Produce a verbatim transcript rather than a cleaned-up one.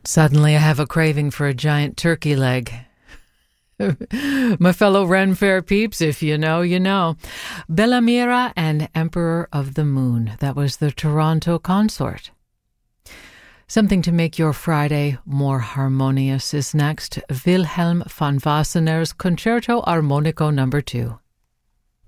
Suddenly I have a craving for a giant turkey leg. My fellow Ren Fair peeps, if you know, you know. Bella Mira and Emperor of the Moon. That was the Toronto Consort. Something to make your Friday more harmonious is next. Wilhelm von Wassenaer's Concerto Armonico number two.